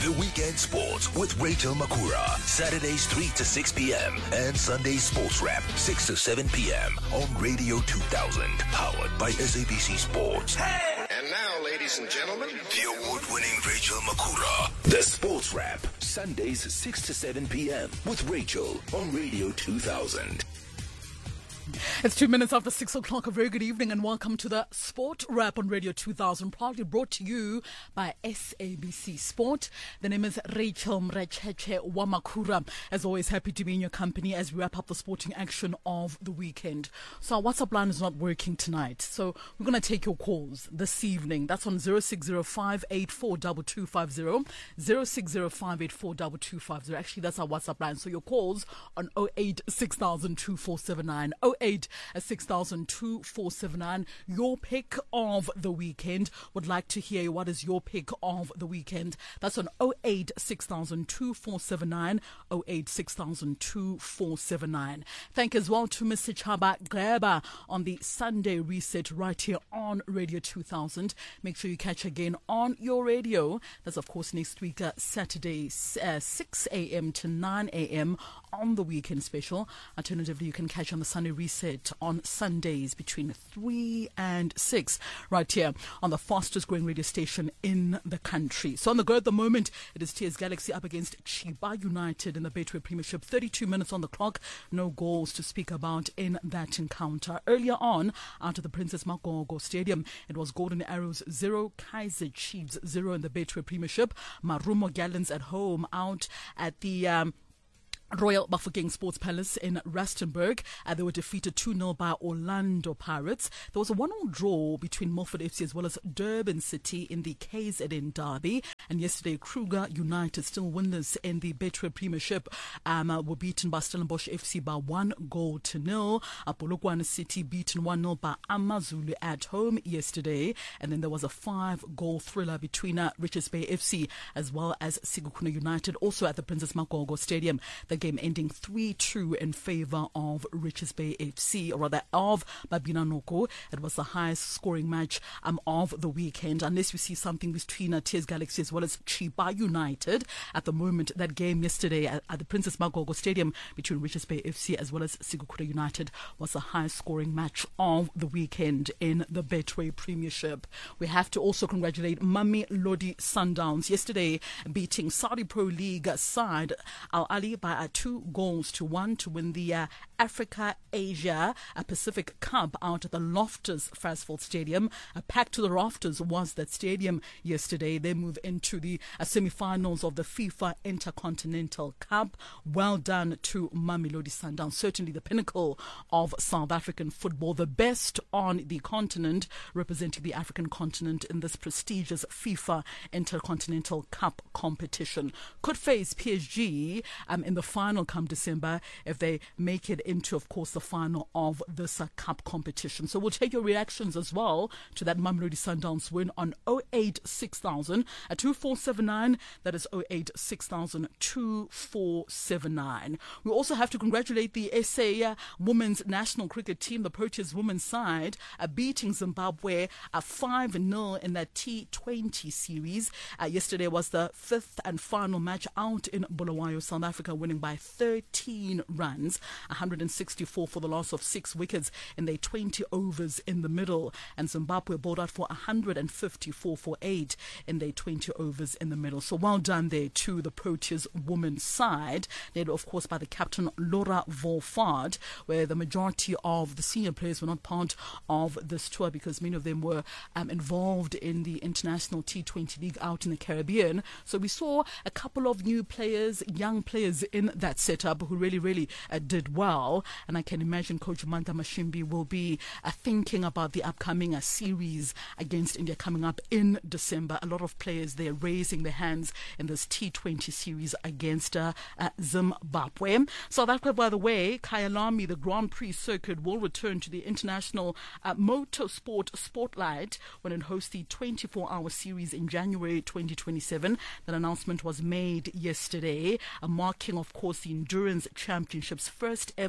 The Weekend Sports with Rachel Makura. Saturdays 3 to 6 p.m. and Sunday Sports Wrap 6 to 7 p.m. on Radio 2000. Powered by SABC Sports. Hey! And now, ladies and gentlemen, the award-winning Rachel Makura. The Sports Wrap. Sundays 6 to 7 p.m. with Rachel on Radio 2000. It's 2 minutes after 6 o'clock. A very good evening and welcome to the Sport Wrap on Radio 2000, proudly brought to you by SABC Sport. The name is Rachel Mrecheche Wamakura. As always, happy to be in your company as we wrap up the sporting action of the weekend. So our WhatsApp line is not working tonight, so we're going to take your calls this evening. That's on 0605842250, 0605842250. Actually, that's our WhatsApp line. So your calls on 0860002479, 0860002479. Your pick of the weekend. Would like to hear what is your pick of the weekend. That's on 0860002479, 0860002479. Thank you as well to Mr. Chaba Gleba on the Sunday reset right here on Radio 2000. Make sure you catch again on your radio. That's of course next week, Saturday, 6 a.m. to 9 a.m. on the weekend special. Alternatively, you can catch on the Sunday reset on Sundays between 3 and 6 right here on the fastest growing radio station in the country. So on the go at the moment, it is TS Galaxy up against Chiba United in the Betway Premiership. 32 minutes on the clock, no goals to speak about in that encounter. Earlier on, out of the Princess Magogo Stadium, it was Golden Arrows 0, Kaizer Chiefs 0 in the Betway Premiership. Marumo Gallants at home out at the Royal Bafokeng Sports Palace in Rustenburg. They were defeated 2-0 by Orlando Pirates. There was a 1-1 draw between Milford FC as well as Durban City in the KZN derby. And yesterday, Kruger United, still winless in the Betway Premiership, were beaten by Stellenbosch FC by 1-0. Polokwane City beaten 1-0 by Amazulu at home yesterday. And then there was a 5-goal thriller between Richards Bay FC as well as Sigukuna United, also at the Princess Magogo Stadium. The game ending 3-2 in favor of Richards Bay FC, or rather of Babina Noko. It was the highest scoring match of the weekend, unless we see something between TS Galaxy as well as Chiba United. At the moment, that game yesterday at the Princess Magogo Stadium between Richards Bay FC as well as Sigukura United was the highest scoring match of the weekend in the Betway Premiership. We have to also congratulate Mamelodi Sundowns yesterday beating Saudi Pro League side Al Ali by 2-1 to win the Africa Asia Pacific Cup out at the Loftus Versfeld Stadium. Packed to the rafters was that stadium yesterday. They move into the semi-finals of the FIFA Intercontinental Cup. Well done to Mamelodi Sundowns, certainly the pinnacle of South African football, the best on the continent, representing the African continent in this prestigious FIFA Intercontinental Cup competition. Could face PSG in the final come December if they make it into, of course, the final of this cup competition. So we'll take your reactions as well to that Mamelodi Sundowns win on 086000 2479. That is 086000 2479. We also have to congratulate the SA women's national cricket team, the Proteas women's side, beating Zimbabwe 5-0 in that T20 series. Yesterday was the fifth and final match out in Bulawayo, South Africa, winning by 13 runs, 164 for the loss of 6 wickets in their 20 overs in the middle. And Zimbabwe bowled out for 154 for 8 in their 20 overs in the middle. So well done there to the Proteas women's side, led of course by the captain Laura Volfard, where the majority of the senior players were not part of this tour because many of them were involved in the International T20 League out in the Caribbean. So we saw a couple of new players, young players in that setup who really did well. And I can imagine Coach Manda Mashimbi will be thinking about the upcoming series against India coming up in December. A lot of players there raising their hands in this T20 series against Zimbabwe. South Africa, by the way, Kyalami, the Grand Prix circuit, will return to the International Motorsport Spotlight when it hosts the 24-hour series in January 2027. That announcement was made yesterday, marking, of course, the Endurance Championship's first ever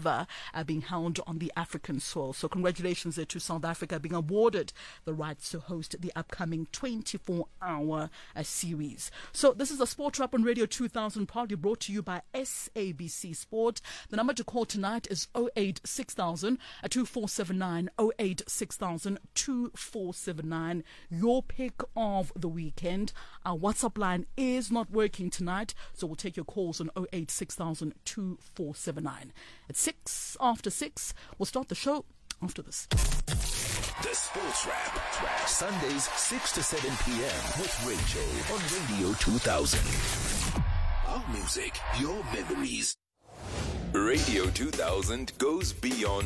ever being held on the African soil. So congratulations there to South Africa being awarded the rights to host the upcoming 24-hour series. So this is a Sport Wrap on Radio 2000, proudly brought to you by SABC Sport. The number to call tonight is 086,000 2479, 086,000 2479. Your pick of the weekend. Our WhatsApp line is not working tonight, so we'll take your calls on 086,000 2479. It's 6 after 6. We'll start the show after this. The Sports Wrap, Sundays 6 to 7 p.m. with Rachel on Radio 2000. Our music, your memories. Radio 2000 goes beyond